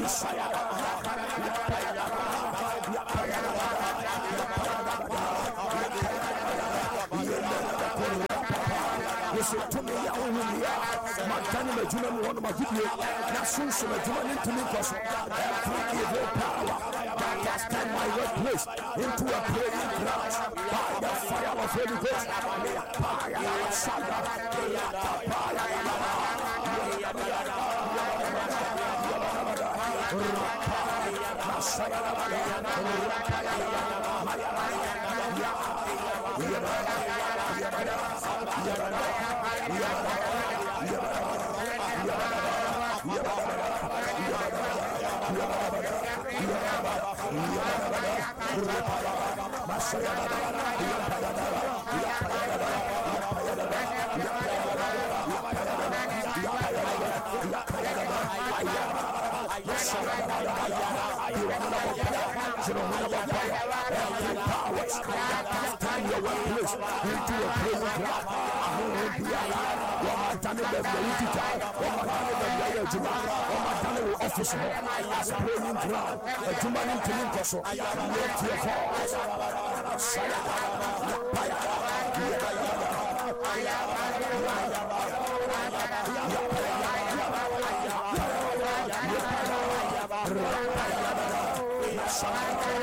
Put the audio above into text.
to me, Matani Majuna, one of my video, Nasun Majuna to me, because every power that has turned my workplace into a praying ground by the fire of Holy Ghost.